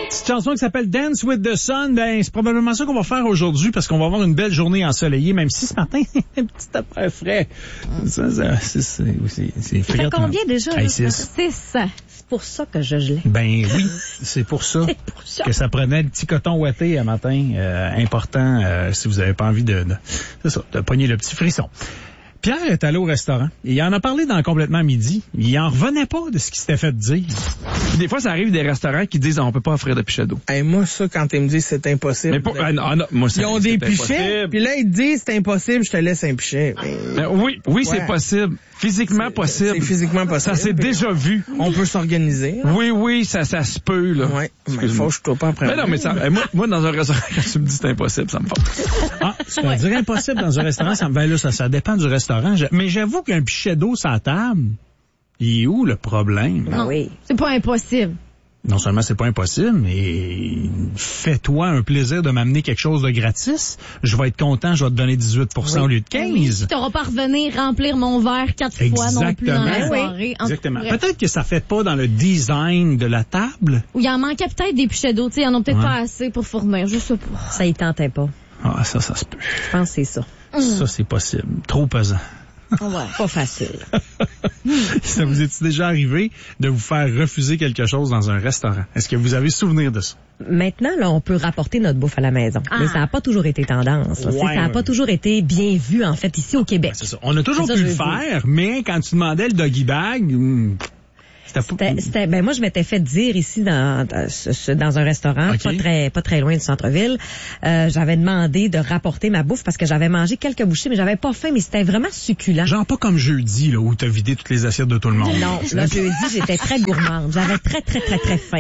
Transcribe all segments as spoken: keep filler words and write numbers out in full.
Petite chanson qui s'appelle Dance with the Sun, ben c'est probablement ça qu'on va faire aujourd'hui parce qu'on va avoir une belle journée ensoleillée, même si ce matin, un petit peu frais. Ça, ça, c'est, c'est, c'est, c'est frais. Ça fait combien déjà? Hey, six. C'est ça. C'est pour ça que je gelais. Ben oui, c'est pour ça, c'est pour ça. que ça prenait le petit coton ouaté un matin, euh, important euh, si vous avez pas envie de, de, c'est ça, de pogner le petit frisson. Pierre est allé au restaurant et il en a parlé dans Complètement Midi. Il en revenait pas de ce qu'il s'était fait dire. Puis des fois, ça arrive des restaurants qui disent on peut pas offrir de pichet d'eau. Hey, moi, ça, quand ils me disent c'est impossible. Mais pour, ah, non, non, moi, ça, ils ont des pichets, puis là, ils te disent c'est impossible, je te laisse un pichet. Mais oui, oui, Ouais. c'est possible. Physiquement C'est- possible. c'est physiquement possible. Ça s'est déjà vu. On peut s'organiser. Là. Oui, oui, ça, ça se peut, là. Ouais, mais Excuse-moi. fâche-toi pas après. Mais non, mais ça, moi, moi, dans un restaurant, quand tu me dis c'est impossible, ça me fâche. Ah, tu peux dire impossible dans un restaurant, ça me ben là, ça, ça dépend du restaurant. Je- mais j'avoue qu'un pichet d'eau sur la table, il est où le problème? Non, oui. c'est pas impossible. Non seulement c'est pas impossible, mais fais-toi un plaisir de m'amener quelque chose de gratis. Je vais être content, je vais te donner dix-huit pour cent Oui. au lieu de Oui, quinze. tu t'auras pas revenir remplir mon verre quatre fois non plus dans la Exactement. soirée. En- Exactement. bref. Peut-être que ça fait pas dans le design de la table. Ou il en manquait peut-être des pichets d'eau, tu sais, ils en ont peut-être Ouais. pas assez pour fournir, je sais pas. Ça y tentait pas. Ah, ça, ça se peut. Je pense que c'est ça. Ça, c'est possible. Trop pesant. Ouais. Pas facile. Ça vous est déjà arrivé de vous faire refuser quelque chose dans un restaurant? Est-ce que vous avez souvenir de ça? Maintenant, là, on peut rapporter notre bouffe à la maison. Ah. Mais ça n'a pas toujours été tendance. là. Ouais, ça n'a ouais. pas toujours été bien vu, en fait, ici au Québec. C'est ça. On a toujours C'est pu ça, le je veux dire. faire, mais quand tu demandais le doggy bag, hmm, c'était pas... C'était, c'était- ben moi, je m'étais fait dire ici dans, dans, ce- ce- dans un restaurant, Ok. pas très pas très loin du centre-ville, euh, j'avais demandé de rapporter ma bouffe parce que j'avais mangé quelques bouchées, mais j'avais pas faim, mais c'était vraiment succulent. Genre pas comme jeudi, là, où t'as vidé toutes les assiettes de tout le monde. Non, là, jeudi, j'étais très gourmande. J'avais très, très, très, très faim.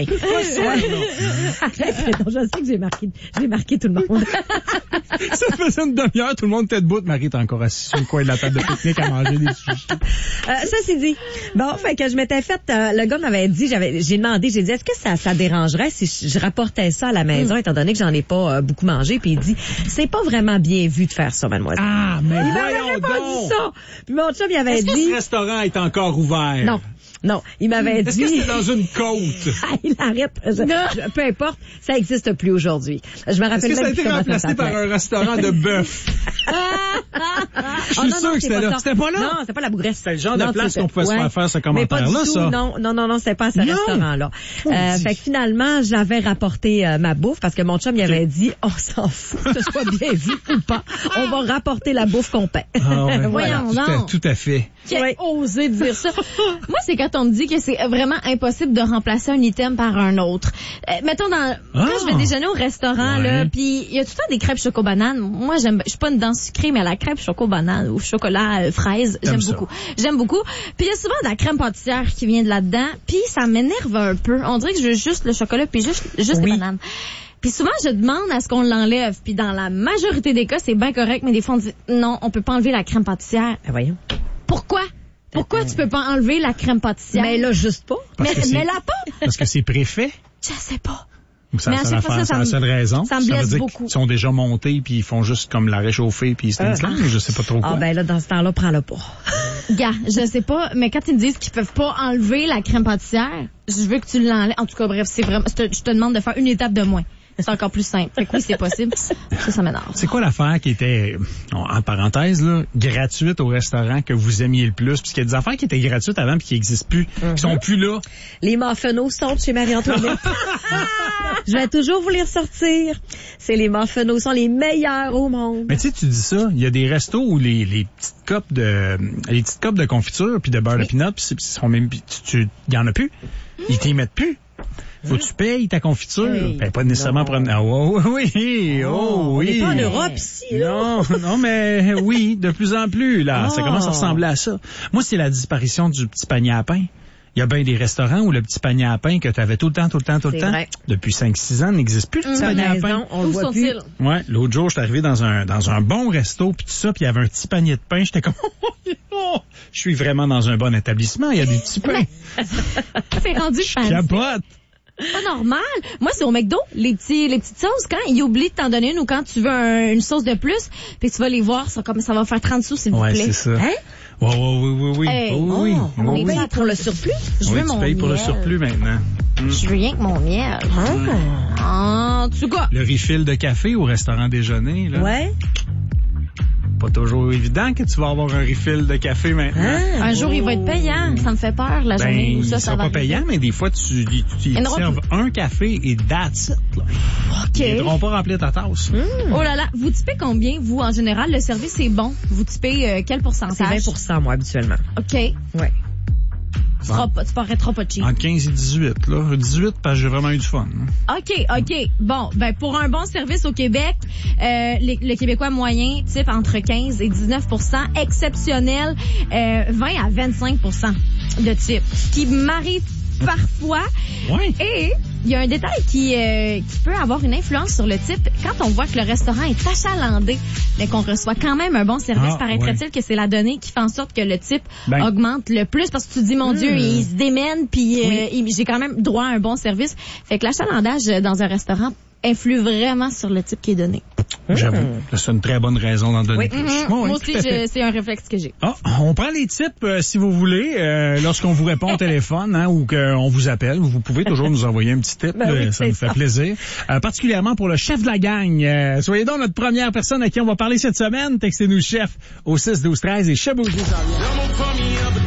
Donc, je sais que j'ai marqué, j'ai marqué tout le monde. Ça faisait une demi-heure, tout le monde était debout. Marie, t'es encore assis sur le coin de la table de pique-nique à manger des sushis. Euh, ça, c'est dit. Bon, fait que je m'étais fait, euh, le gars m'avait dit, j'avais, j'ai demandé, j'ai dit, est-ce que ça, ça dérangerait si je, je rapportais ça à la maison, étant donné que j'en ai pas euh, beaucoup mangé, puis il dit, c'est pas vraiment bien vu de faire ça, mademoiselle. Ah, mais il m'avait voyons pas donc! dit ça. Puis mon chum, il avait Est-ce que dit, ce restaurant est encore ouvert? non. Non, il m'avait Est-ce dit... que c'est dans une côte? Ah, il arrête. Je- je- peu importe, ça existe plus aujourd'hui. Je me Est-ce rappelle que ça a même été plus comment remplacé ça par s'appelait. un restaurant de bœuf? Je Oh, suis non, sûr non, que c'est c'était là. ça. C'était pas là? Non, c'était pas la Bougresse. C'était le genre de Non, place c'était- qu'on pouvait se faire faire ce commentaire-là, Mais pas du tout, ça. Non, non, non, non, c'était pas à ce Non. restaurant-là. Euh, Maudit. fait que finalement, j'avais rapporté euh, ma bouffe parce que mon chum, il avait dit, on s'en fout, que ce soit bien vu ou pas. On va rapporter la bouffe qu'on paie. Ah ouais, Voyons tout, à, donc. tout à fait. Qui a Ouais. osé dire ça? Moi, c'est quand on me dit que c'est vraiment impossible de remplacer un item par un autre. Euh, mettons, dans, Ah. quand je vais déjeuner au restaurant, Ouais. là, puis il y a tout le temps des crêpes choco-banane. Moi, j'aime, je suis pas une dent sucrée, mais la crêpe choco-banane ou chocolat euh, fraise, T'aimes j'aime ça. beaucoup. J'aime beaucoup. Puis il y a souvent de la crème pâtissière qui vient de là-dedans, puis ça m'énerve un peu. On dirait que je veux juste le chocolat puis juste, juste Oui. les bananes. Puis souvent, je demande à ce qu'on l'enlève. Puis dans la majorité des cas, c'est bien correct, mais des fois, on dit non, on peut pas enlever la crème pâtissière. Ben voyons. Pourquoi? Pourquoi tu peux pas enlever la crème pâtissière? Mais là, juste pas. Parce mais, que c'est- mais là pas! Parce que c'est préfet? Je sais pas. Ou ça, Mais à ça, chaque la fois, fa- ça, c'est ça la me- seule raison? ça me veut blesse dire beaucoup. qu'ils sont déjà montés puis ils font juste comme la réchauffer puis c'est une Ah. flamme, je sais pas trop quoi. Ah ben là, dans ce temps-là, prends-le pas. Gars, je sais pas, mais quand ils me disent qu'ils peuvent pas enlever la crème pâtissière, je veux que tu l'enlèves. En tout cas, bref, c'est vraiment, je te, je te demande de faire une étape de moins. C'est encore plus simple. Fait que oui, c'est possible. Ça, ça m'énerve. C'est quoi l'affaire qui était, en parenthèse, là, gratuite au restaurant que vous aimiez le plus? Puisqu'il y a des affaires qui étaient gratuites avant puis qui n'existent plus, qui sont plus là. Les muffins sont chez Marie-Antoinette. Je vais toujours vous les ressortir. C'est les muffins sont les meilleurs au monde. Mais tu sais, tu dis ça, il y a des restos où les, les petites copes de, les petites copes de confiture puis de beurre de pinot, puis c'est- sont même, puis tu, tu, il y en a plus. Ils t'y mettent plus. Faut que tu payes ta confiture. Hey, Ben, pas nécessairement pour... Ah, oh, oui, oh, On oui. n'est pas en Europe ici, là. Non, non, mais oui, de plus en plus, là. Ça Oh. commence à ressembler à ça. Moi, c'est la disparition du petit panier à pain. Il y a bien des restaurants où le petit panier à pain que tu avais tout le temps, tout le temps, tout le C'est temps, vrai. depuis cinq six ans, n'existe plus, le petit T'as panier à pain. raison, on le Où voit plus. sont-ils? Ouais, l'autre jour, j'étais arrivé dans un dans un bon resto puis tout ça, puis il y avait un petit panier de pain, j'étais comme oh, je suis vraiment dans un bon établissement, il y a des petits pains. C'est rendu Je fancy. capote. Pas normal. Moi, c'est au McDo, les petits, les petites sauces, quand ils oublient de t'en donner une ou quand tu veux un- une sauce de plus, puis tu vas les voir, ça, comme, ça va faire trente sous, s'il vous Ouais, plaît. c'est ça. Hein? Ouais, ouais, oui, oui, oui. Hey, oui, oui, Oh, oui, on oui. paye pour le surplus? Je Oui, veux tu mon payes pour le miel. surplus maintenant. Je veux rien que mon miel. Ah. En tout cas, Le refill de café au restaurant déjeuner, là. Ouais. Pas toujours évident que tu vas avoir un refill de café maintenant. Ah. un jour, il va être payant. Ça me fait peur, la journée Ben, où il ça, ça sera va pas arriver. payant, mais des fois, tu, tu, tu Ils ils te n'auront servent un café et that's it, là. OK. Ils n'auront pas remplir ta tasse. Oh là là, vous typez combien, vous, en général? Le service est bon. Vous typez euh, quel C'est pourcentage? vingt pour cent, moi, habituellement. OK. Ouais. Tu, seras pas, tu paraîtras pas cheap. Entre quinze et dix-huit, là. dix-huit, parce que j'ai vraiment eu du fun. OK, OK. Bon, ben pour un bon service au Québec, euh, les- le Québécois moyen type entre quinze et dix-neuf pour cent, exceptionnel euh, vingt à vingt-cinq pour cent de type, ce qui m'arrive parfois. Ouais. Et il y a un détail qui, euh, qui peut avoir une influence sur le type. Quand on voit que le restaurant est achalandé, mais qu'on reçoit quand même un bon service, Ah, paraîtrait-il ouais. que c'est la donnée qui fait en sorte que le type Ben. augmente le plus parce que tu te dis, mon Dieu, il se démène, puis euh, il- j'ai quand même droit à un bon service. Fait que l'achalandage dans un restaurant influe vraiment sur le type qui est donné. J'avoue. C'est une très bonne raison d'en donner Oui. plus. Mhm. Ouais, Moi ouais, aussi, tout à fait. je- c'est un réflexe que j'ai. Ah, on prend les tips euh, si vous voulez, euh, lorsqu'on vous répond au téléphone hein, ou qu'on vous appelle. Vous pouvez toujours nous envoyer un petit tip, Ben oui, euh, ça c'est nous fait ça. plaisir. Euh, particulièrement pour le chef de la gang. Euh, soyez donc notre première personne à qui on va parler cette semaine. Textez-nous chef au six douze treize et Chabouge s'en vient.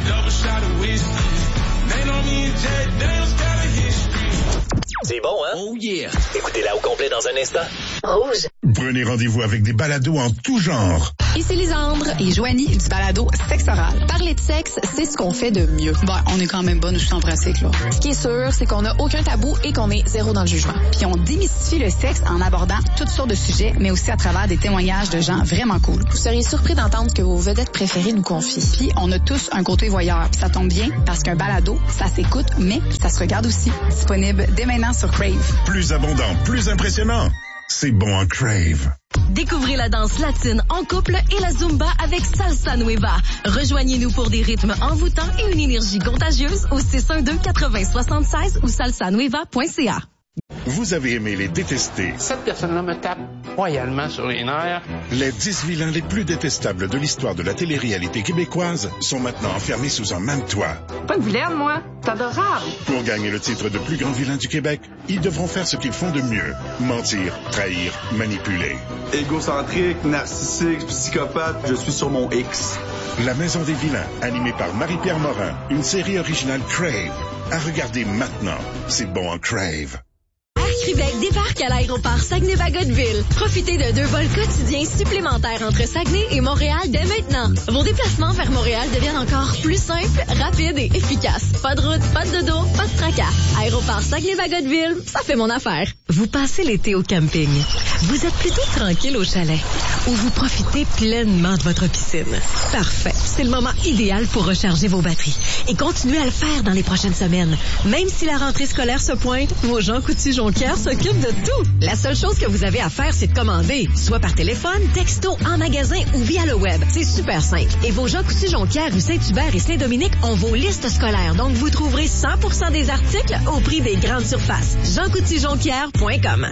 C'est bon, hein? Oh yeah! Écoutez-la au complet dans un instant. Rouge. Prenez rendez-vous avec des balados en tout genre. Ici Lisandre et Joanie du balado Sexe Oral. Parler de sexe, c'est ce qu'on fait de mieux. Bon, on est quand même bonne aussi en pratique, là. Ce qui est sûr, c'est qu'on n'a aucun tabou et qu'on est zéro dans le jugement. Puis on démystifie le sexe en abordant toutes sortes de sujets, mais aussi à travers des témoignages de gens vraiment cool. Vous seriez surpris d'entendre que vos vedettes préférées nous confient. Puis on a tous un côté voyeur. Puis ça tombe bien parce qu'un balado, ça s'écoute, mais ça se regarde aussi. Disponible dès maintenant sur Crave. Plus abondant, plus impressionnant. C'est bon en Crave. Découvrez la danse latine en couple et la Zumba avec Salsa Nueva. Rejoignez-nous pour des rythmes envoûtants et une énergie contagieuse au six un deux, quatre-vingts soixante-seize ou salsa nueva point c a. Vous avez aimé les détester. Cette personne-là me tape royalement sur les nerfs. Les dix vilains les plus détestables de l'histoire de la télé-réalité québécoise sont maintenant enfermés sous un même toit. Pas de vilaine, moi. C'est adorable. Pour gagner le titre de plus grand vilain du Québec, ils devront faire ce qu'ils font de mieux. Mentir, trahir, manipuler. Égocentrique, narcissique, psychopathe, je suis sur mon X. La Maison des vilains, animée par Marie-Pierre Morin, une série originale Crave. À regarder maintenant. C'est bon en Crave. Air Québec débarque à l'aéroport Saguenay-Bagotville. Profitez de deux vols quotidiens supplémentaires entre Saguenay et Montréal dès maintenant. Vos déplacements vers Montréal deviennent encore plus simples, rapides et efficaces. Pas de route, pas de dodo, pas de tracas. Aéroport Saguenay-Bagotville, ça fait mon affaire. Vous passez l'été au camping. Vous êtes plutôt tranquille au chalet ou vous profitez pleinement de votre piscine. Parfait. C'est le moment idéal pour recharger vos batteries et continuer à le faire dans les prochaines semaines. Même si la rentrée scolaire se pointe, vos Jean Coutu-Jonquière s'occupent de tout. La seule chose que vous avez à faire, c'est de commander, soit par téléphone, texto, en magasin ou via le web. C'est super simple. Et vos Jean Coutu-Jonquière, rue Saint-Hubert et Saint-Dominique ont vos listes scolaires. Donc, vous trouverez cent pour cent des articles au prix des grandes surfaces. jean coutu jonquière point com.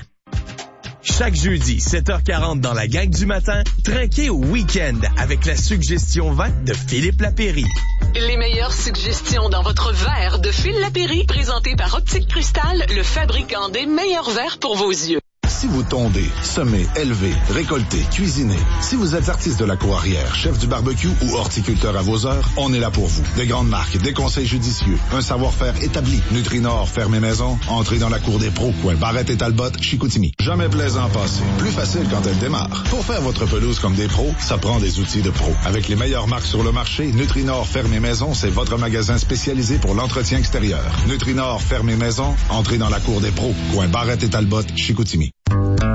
Chaque jeudi, sept heures quarante dans la gang du matin, trinquez au week-end avec la suggestion vin de Philippe Lapéry. Les meilleures suggestions dans votre verre de Phil Lapéry, présenté par Optique Cristal, le fabricant des meilleurs verres pour vos yeux. Si vous tondez, semez, élevez, récoltez, cuisinez, si vous êtes artiste de la cour arrière, chef du barbecue ou horticulteur à vos heures, on est là pour vous. Des grandes marques, des conseils judicieux, un savoir-faire établi. Nutrinor, fermez maison, entrez dans la cour des pros. Coin Barrette et Talbot, Chicoutimi. Jamais plaisant à passer, plus facile quand elle démarre. Pour faire votre pelouse comme des pros, ça prend des outils de pros. Avec les meilleures marques sur le marché, Nutrinor, fermez maison, c'est votre magasin spécialisé pour l'entretien extérieur. Nutrinor, fermez maison, entrez dans la cour des pros. Coin Barrette et Talbot, Chicoutimi.